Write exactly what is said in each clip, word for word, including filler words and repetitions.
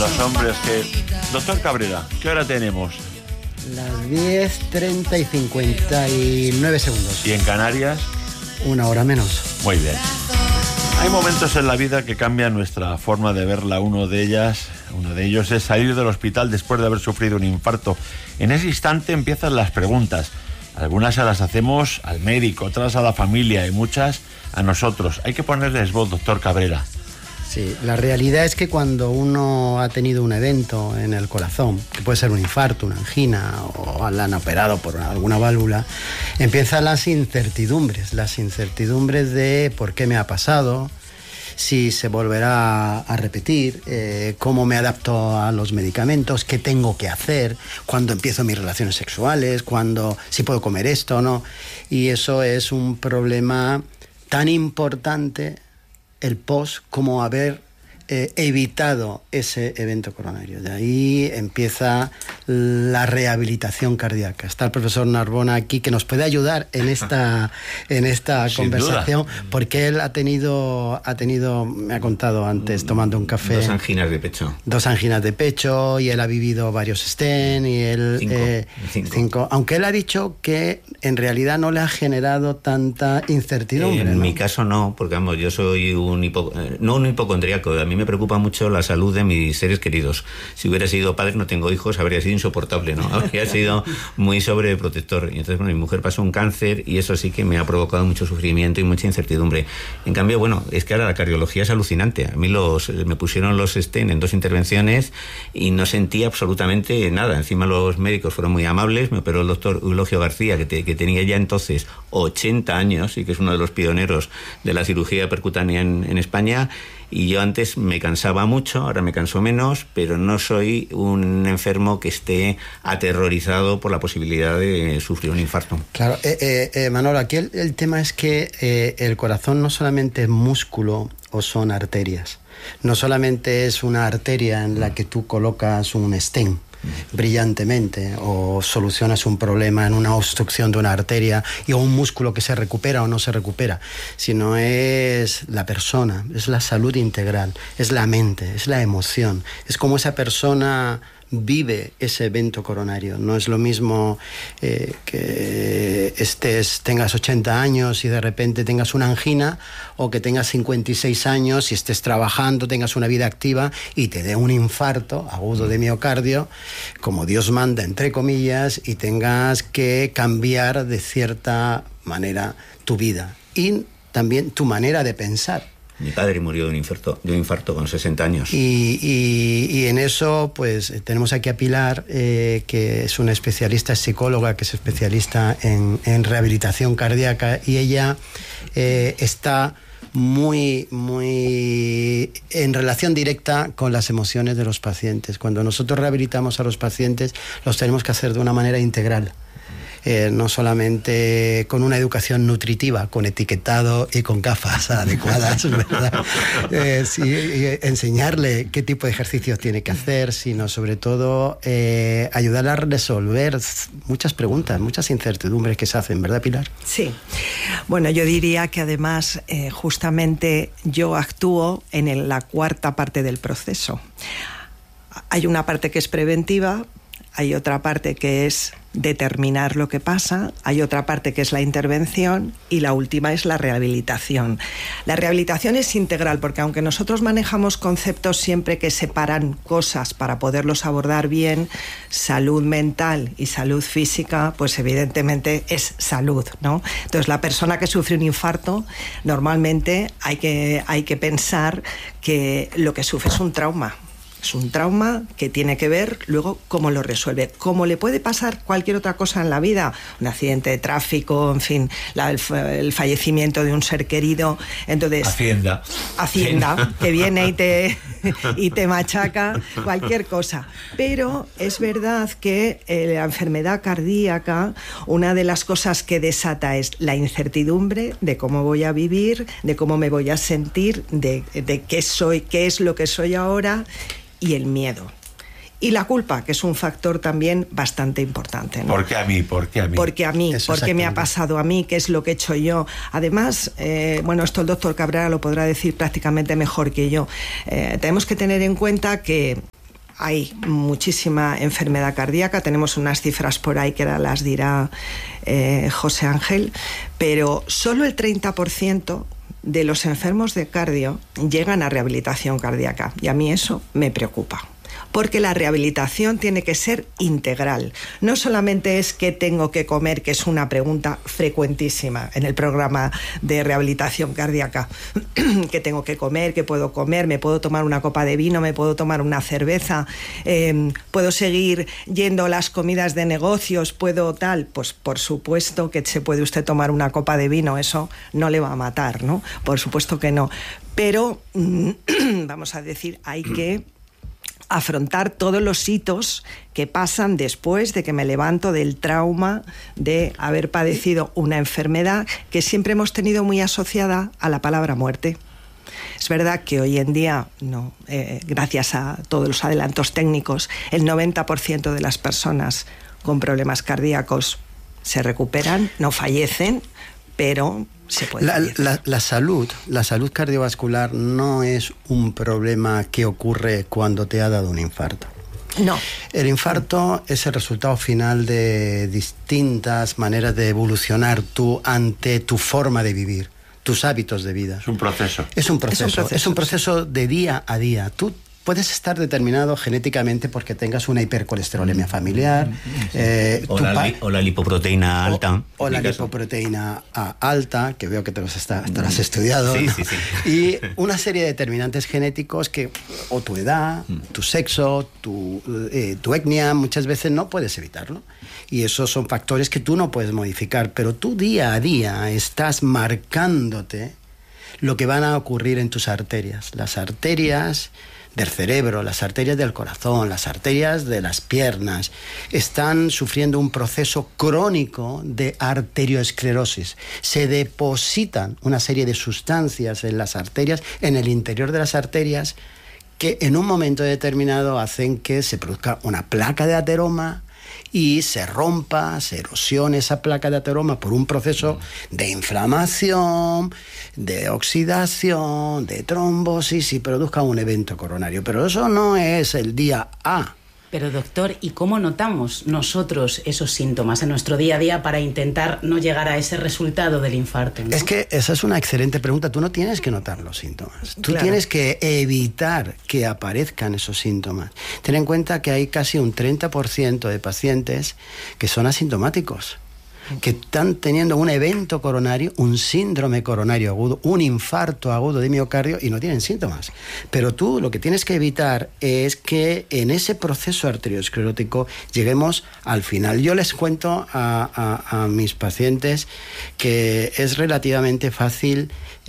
los hombres que... Doctor Cabrera, ¿qué hora tenemos? Las diez treinta y cincuenta y nueve segundos. ¿Y en Canarias? Una hora menos. Muy bien. Hay momentos en la vida que cambian nuestra forma de verla. Uno de ellas, uno de ellos es salir del hospital después de haber sufrido un infarto. En ese instante empiezan las preguntas. Algunas se las hacemos al médico, otras a la familia y muchas a nosotros. Hay que ponerles voz, doctor Cabrera. Sí, la realidad es que cuando uno ha tenido un evento en el corazón, que puede ser un infarto, una angina o la han operado por alguna válvula, empiezan las incertidumbres, las incertidumbres de por qué me ha pasado, si se volverá a repetir, eh, cómo me adapto a los medicamentos, qué tengo que hacer, cuándo empiezo mis relaciones sexuales, cuándo, si puedo comer esto o no. Y eso es un problema tan importante, el post, como haber eh, evitado ese evento coronario. De ahí empieza la rehabilitación cardíaca. Está el profesor Narbona aquí, que nos puede ayudar en esta, en esta conversación, duda. Porque él ha tenido, ha tenido, me ha contado antes, tomando un café... Dos anginas de pecho. Dos anginas de pecho, y él ha vivido varios stents, y él... Cinco. Eh, cinco. cinco. Aunque él ha dicho que en realidad no le ha generado tanta incertidumbre. En ¿no? mi caso no, porque vamos, yo soy un hipo, no un hipocondríaco. A mí me preocupa mucho la salud de mis seres queridos. Si hubiera sido padre, no tengo hijos, habría sido insoportable, ¿no? Habría sido muy sobreprotector. Y entonces, bueno, mi mujer pasó un cáncer y eso sí que me ha provocado mucho sufrimiento y mucha incertidumbre. En cambio, bueno, es que ahora la cardiología es alucinante. A mí los me pusieron los stent en dos intervenciones y no sentía absolutamente nada. Encima los médicos fueron muy amables. Me operó el doctor Eulogio García, que, te, que tenía ya entonces ochenta años y que es uno de los pioneros de la cirugía percutánea en, en España. Y yo antes me cansaba mucho, ahora me canso menos, pero no soy un enfermo que esté aterrorizado por la posibilidad de sufrir un infarto. Claro, eh, eh, eh, Manolo, aquí el, el tema es que eh, el corazón no solamente es músculo o son arterias, no solamente es una arteria en la que tú colocas un stent brillantemente o solucionas un problema en una obstrucción de una arteria y o un músculo que se recupera o no se recupera, sino es la persona, es la salud integral, es la mente, es la emoción, es como esa persona vive ese evento coronario. No es lo mismo eh, que estés, tengas ochenta años y de repente tengas una angina, o que tengas cincuenta y seis años y estés trabajando, tengas una vida activa y te dé un infarto agudo de miocardio, como Dios manda, entre comillas, y tengas que cambiar de cierta manera tu vida y también tu manera de pensar. Mi padre murió de un infarto, de un infarto con sesenta años. Y, y, y en eso, pues, tenemos aquí a Pilar, eh, que es una especialista, es psicóloga, que es especialista en, en rehabilitación cardíaca, y ella eh, está muy, muy en relación directa con las emociones de los pacientes. Cuando nosotros rehabilitamos a los pacientes, los tenemos que hacer de una manera integral. Eh, no solamente con una educación nutritiva, con etiquetado y con gafas adecuadas, ¿verdad? Eh, sí, enseñarle qué tipo de ejercicios tiene que hacer, sino sobre todo eh, ayudarle a resolver muchas preguntas, muchas incertidumbres que se hacen, ¿verdad, Pilar? Sí. Bueno, yo diría que además eh, justamente yo actúo en el, la cuarta parte del proceso. Hay una parte que es preventiva, hay otra parte que es determinar lo que pasa, hay otra parte que es la intervención y la última es la rehabilitación. La rehabilitación es integral porque aunque nosotros manejamos conceptos siempre que separan cosas para poderlos abordar bien, salud mental y salud física, pues evidentemente es salud, ¿no? Entonces la persona que sufre un infarto, normalmente hay que, hay que pensar que lo que sufre es un trauma. Es un trauma que tiene que ver luego cómo lo resuelve. Como le puede pasar cualquier otra cosa en la vida, un accidente de tráfico, en fin, la, el, el fallecimiento de un ser querido. Entonces, Hacienda. Hacienda, que viene y te, y te machaca, cualquier cosa. Pero es verdad que eh, la enfermedad cardíaca, una de las cosas que desata es la incertidumbre de cómo voy a vivir, de cómo me voy a sentir, de, de qué soy, qué es lo que soy ahora, y el miedo. Y la culpa, que es un factor también bastante importante, ¿no? ¿Por qué a mí? ¿Por qué a mí? Porque a mí, Eso porque me ha pasado a mí, qué es lo que he hecho yo. Además, eh, bueno, esto el doctor Cabrera lo podrá decir prácticamente mejor que yo. Eh, tenemos que tener en cuenta que hay muchísima enfermedad cardíaca, tenemos unas cifras por ahí que ahora las dirá eh, José Ángel, pero solo el treinta por ciento de los enfermos de cardio llegan a rehabilitación cardíaca, y a mí eso me preocupa. Porque la rehabilitación tiene que ser integral. No solamente es qué tengo que comer, que es una pregunta frecuentísima en el programa de rehabilitación cardíaca. ¿Qué tengo que comer? ¿Qué puedo comer? ¿Me puedo tomar una copa de vino? ¿Me puedo tomar una cerveza? Eh, ¿Puedo seguir yendo a las comidas de negocios? ¿Puedo tal? Pues por supuesto que se puede usted tomar una copa de vino, eso no le va a matar, ¿no? Por supuesto que no. Pero, vamos a decir, hay que afrontar todos los hitos que pasan después de que me levanto del trauma de haber padecido una enfermedad que siempre hemos tenido muy asociada a la palabra muerte. Es verdad que hoy en día, no, eh, gracias a todos los adelantos técnicos, el noventa por ciento de las personas con problemas cardíacos se recuperan, no fallecen, pero se puede la, la, la salud, la salud cardiovascular no es un problema que ocurre cuando te ha dado un infarto. No. El infarto es el resultado final de distintas maneras de evolucionar tú ante tu forma de vivir, tus hábitos de vida. Es un proceso. Es un proceso, es un proceso, es un proceso de día a día. Tú puedes estar determinado genéticamente porque tengas una hipercolesterolemia familiar. Eh, o, la li, o la lipoproteína alta. O, o la caso. lipoproteína alta, que veo que te los está, te lo has estudiado. Sí, ¿no? sí, sí. Y una serie de determinantes genéticos que, o tu edad, tu sexo, tu, eh, tu etnia, muchas veces no puedes evitarlo. Y esos son factores que tú no puedes modificar, pero tú día a día estás marcándote lo que van a ocurrir en tus arterias. Las arterias del cerebro, las arterias del corazón, las arterias de las piernas, están sufriendo un proceso crónico de arterioesclerosis. Se depositan una serie de sustancias en las arterias, en el interior de las arterias, que en un momento determinado hacen que se produzca una placa de ateroma y se rompa, se erosione esa placa de ateroma por un proceso de inflamación, de oxidación, de trombosis y produzca un evento coronario. Pero eso no es el día A. Pero doctor, ¿y cómo notamos nosotros esos síntomas en nuestro día a día para intentar no llegar a ese resultado del infarto, ¿no? Es que esa es una excelente pregunta. Tú no tienes que notar los síntomas. Tú Claro. tienes que evitar que aparezcan esos síntomas. Ten en cuenta que hay casi un treinta por ciento de pacientes que son asintomáticos, que están teniendo un evento coronario, un síndrome coronario agudo, un infarto agudo de miocardio y no tienen síntomas. Pero tú lo que tienes que evitar es que en ese proceso arteriosclerótico lleguemos al final. Yo les cuento a, a, a mis pacientes que es relativamente fácil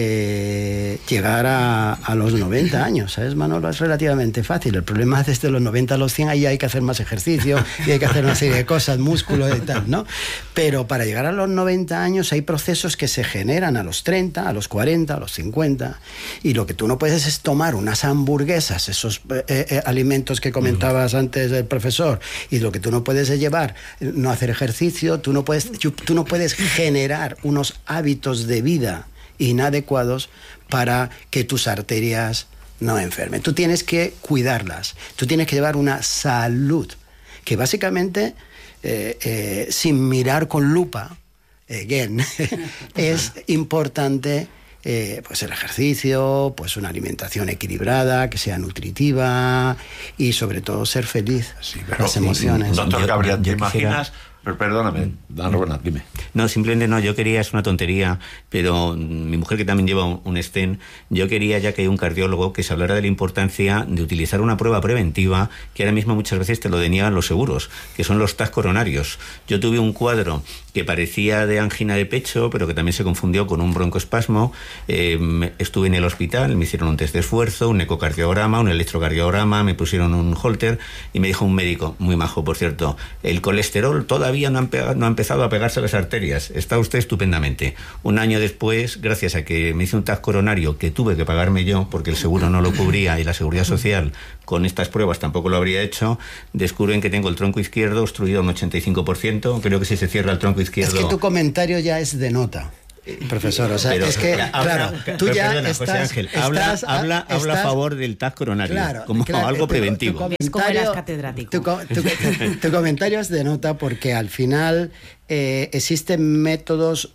eh, llegar a, a los noventa años, ¿sabes, Manolo? Es relativamente fácil. El problema es desde los noventa a los cien, ahí hay que hacer más ejercicio y hay que hacer una serie de cosas, músculo y tal, ¿no? Pero para llegar a los noventa años hay procesos que se generan a los treinta, a los cuarenta, a los cincuenta, y lo que tú no puedes es tomar unas hamburguesas, esos eh, eh, alimentos que comentabas uh-huh. antes del profesor, y lo que tú no puedes es llevar, no hacer ejercicio, tú no puedes, tú no puedes generar unos hábitos de vida inadecuados para que tus arterias no enfermen. Tú tienes que cuidarlas, tú tienes que llevar una salud que básicamente Eh, eh, sin mirar con lupa, again, es importante eh, pues el ejercicio, pues una alimentación equilibrada, que sea nutritiva y sobre todo ser feliz. Sí, pero, las emociones. Doctor Yo- Gabriel, ¿te yo quisiera- imaginas? Pero perdóname, Dan Rubén, dime. No, simplemente no, yo quería, es una tontería, pero mi mujer que también lleva un, un stent, yo quería, ya que hay un cardiólogo, que se hablara de la importancia de utilizar una prueba preventiva que ahora mismo muchas veces te lo deniegan los seguros, que son los test coronarios. Yo tuve un cuadro que parecía de angina de pecho, pero que también se confundió con un broncoespasmo. Eh, me- estuve en el hospital, me hicieron un test de esfuerzo, un ecocardiograma, un electrocardiograma, me pusieron un holter y me dijo un médico, muy majo por cierto, el colesterol todavía no ha, empe- no ha empezado a pegarse a las arterias, está usted estupendamente. Un año después, gracias a que me hice un test coronario que tuve que pagarme yo, porque el seguro no lo cubría y la seguridad social con estas pruebas tampoco lo habría hecho, descubren que tengo el tronco izquierdo obstruido un ochenta y cinco por ciento, creo que si se cierra el tronco izquierdo... Es que tu comentario ya es de nota. Profesor, o sea, Pero, es que, habla, claro, tú ya perdona, estás... José Ángel, habla, estás, habla, estás, habla a favor del T A C coronario, claro, como claro, algo tu, preventivo. Tu, Es como eras catedrático. Tu, tu, tu, tu comentario es de nota porque al final eh, existen métodos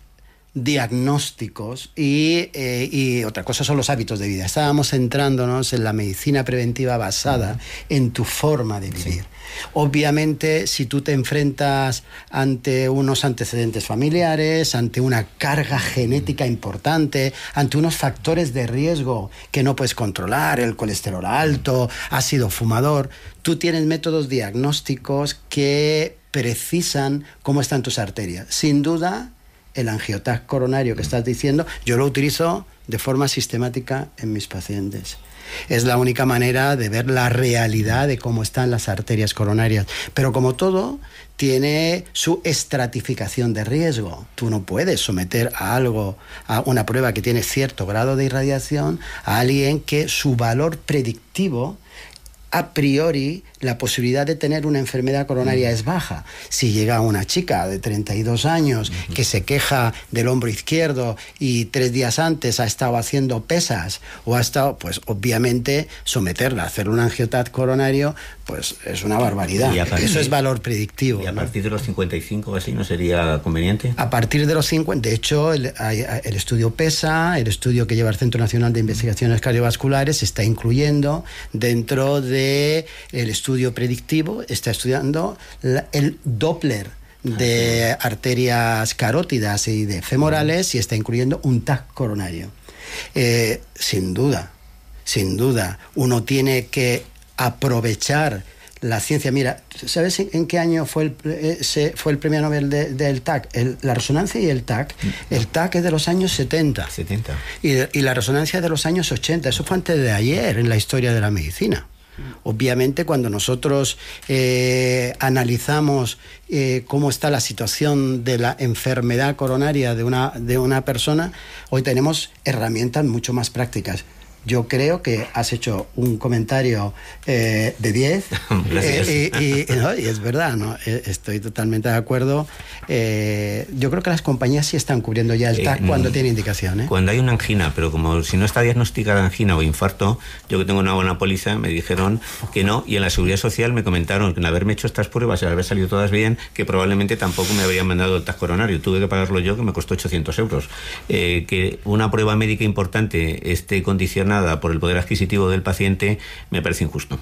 diagnósticos y, eh, y otra cosa son los hábitos de vida. Estábamos centrándonos en la medicina preventiva basada en tu forma de vivir. Sí. Obviamente, si tú te enfrentas ante unos antecedentes familiares, ante una carga genética importante, ante unos factores de riesgo que no puedes controlar, el colesterol alto, has sido fumador, tú tienes métodos diagnósticos que precisan cómo están tus arterias. Sin duda, el angiotac coronario que estás diciendo, yo lo utilizo de forma sistemática en mis pacientes. Es la única manera de ver la realidad de cómo están las arterias coronarias. Pero como todo, tiene su estratificación de riesgo. Tú no puedes someter a algo, a una prueba que tiene cierto grado de irradiación, a alguien que su valor predictivo, a priori, la posibilidad de tener una enfermedad coronaria es baja. Si llega una chica de treinta y dos años que se queja del hombro izquierdo y tres días antes ha estado haciendo pesas o ha estado, pues obviamente someterla a hacer un angiotac coronario, pues es una barbaridad. Partir, Eso es valor predictivo. ¿Y a ¿no? partir de los cincuenta y cinco así no sería conveniente? A partir de los cincuenta, de hecho, el, el estudio PESA, el estudio que lleva el Centro Nacional de Investigaciones Cardiovasculares, se está incluyendo dentro de el estudio predictivo, está estudiando la, el Doppler de ah, sí. arterias carótidas y de femorales y está incluyendo un T A C coronario. Eh, sin duda, sin duda, uno tiene que aprovechar la ciencia. Mira, ¿sabes en qué año fue el, ese, fue el premio Nobel de, del T A C? El, la resonancia y el T A C. El T A C es de los años setenta. setenta. Y, y la resonancia es de los años ochenta. Eso fue antes de ayer en la historia de la medicina. Obviamente, cuando nosotros eh, analizamos eh, cómo está la situación de la enfermedad coronaria de una, de una persona, hoy tenemos herramientas mucho más prácticas. Yo creo que has hecho un comentario eh, de diez eh, y, y, ¿no? y es verdad, ¿no? Estoy totalmente de acuerdo. Eh, yo creo que las compañías sí están cubriendo ya el T A C eh, cuando tiene indicación. ¿eh? Cuando hay una angina, pero como si no está diagnosticada angina o infarto, yo que tengo una buena póliza, me dijeron que no, y en la Seguridad Social me comentaron que en haberme hecho estas pruebas y haber salido todas bien, que probablemente tampoco me habrían mandado el T A C coronario. Tuve que pagarlo yo, que me costó ochocientos euros. Eh, que una prueba médica importante esté condicionada por el poder adquisitivo del paciente me parece injusto.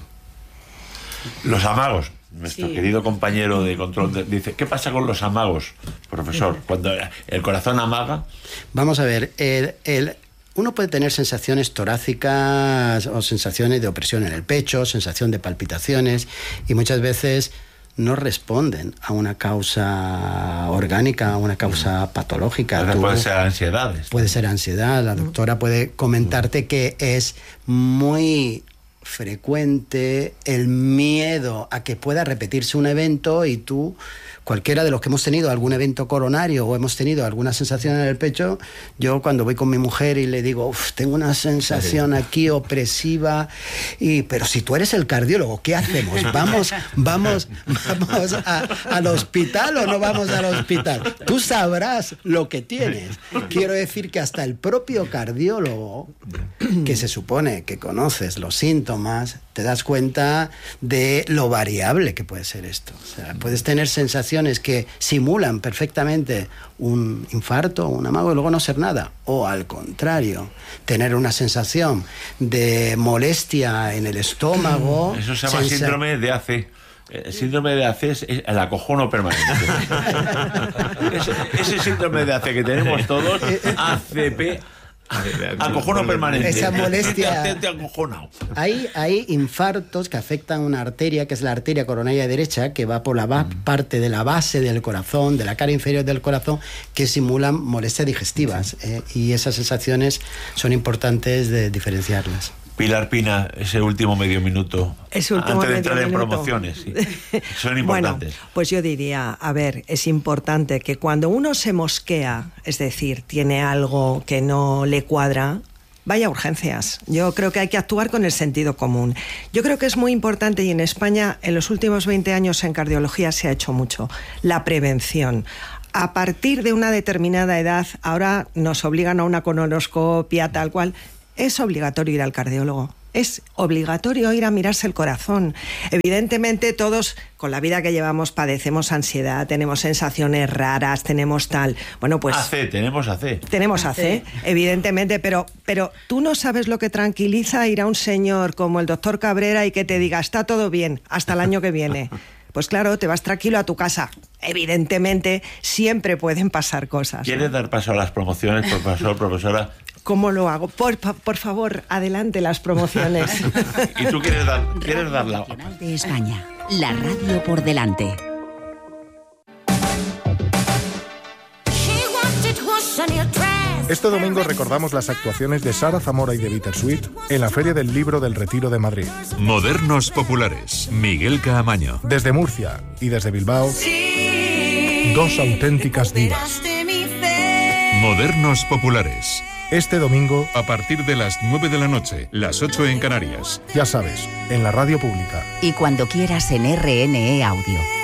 Los amagos. Nuestro sí. querido compañero de control de, dice, ¿qué pasa con los amagos, profesor? Cuando el corazón amaga. Vamos a ver, el, el, uno puede tener sensaciones torácicas o sensaciones de opresión en el pecho, sensación de palpitaciones, y muchas veces no responden a una causa orgánica, a una causa mm. patológica. Tú, puede ser ansiedad. Puede ser ansiedad. La doctora puede comentarte que es muy frecuente el miedo a que pueda repetirse un evento y tú, cualquiera de los que hemos tenido algún evento coronario o hemos tenido alguna sensación en el pecho, yo cuando voy con mi mujer y le digo, uff, tengo una sensación aquí opresiva, y pero si tú eres el cardiólogo, ¿qué hacemos? ¿Vamos, vamos, vamos a, al hospital o no vamos al hospital? Tú sabrás lo que tienes. Quiero decir que hasta el propio cardiólogo, que se supone que conoces los síntomas, te das cuenta de lo variable que puede ser esto. O sea, puedes tener sensaciones que simulan perfectamente un infarto, un amago y luego no ser nada. O al contrario, tener una sensación de molestia en el estómago. Eso se llama sensa- síndrome de A C. El síndrome de A C es el acojono permanente. ese, ese síndrome de A C que tenemos todos, A C P, acojono permanente. Esa molestia. Te, te acojonado. Hay, hay infartos que afectan una arteria, que es la arteria coronaria derecha, que va por la ba- mm. parte de la base del corazón, de la cara inferior del corazón, que simulan molestias digestivas. Sí. Eh, y esas sensaciones son importantes de diferenciarlas. Pilar Pina, ese último medio minuto, ese último antes de medio entrar en minuto. promociones, sí. Son importantes. Bueno, pues yo diría, a ver, es importante que cuando uno se mosquea, es decir, tiene algo que no le cuadra, vaya a urgencias. Yo creo que hay que actuar con el sentido común. Yo creo que es muy importante, y en España en los últimos veinte años en cardiología se ha hecho mucho, la prevención. a partir de una determinada edad, ahora nos obligan a una colonoscopia, tal cual, es obligatorio ir al cardiólogo. Es obligatorio ir a mirarse el corazón. Evidentemente todos, con la vida que llevamos, padecemos ansiedad, tenemos sensaciones raras, tenemos tal... Bueno, pues... A C, tenemos A C. Tenemos A C, evidentemente, pero, pero tú no sabes lo que tranquiliza ir a un señor como el doctor Cabrera y que te diga, está todo bien, hasta el año que viene. Pues claro, te vas tranquilo a tu casa. Evidentemente, siempre pueden pasar cosas. ¿Quieres ¿no? dar paso a las promociones, profesor, profesora? ¿Cómo lo hago? Por, por favor, adelante las promociones. ¿Y tú quieres dar, quieres dar la... Nacional de España, la radio por delante. Este domingo recordamos las actuaciones de Sara Zamora y de Bittersweet en la Feria del Libro del Retiro de Madrid. Modernos Populares, Miguel Caamaño. Desde Murcia y desde Bilbao, dos auténticas divas. Modernos Populares. Este domingo, A partir de las nueve de la noche, las ocho en Canarias. ya sabes, en la radio pública. Y cuando quieras en R N E Audio.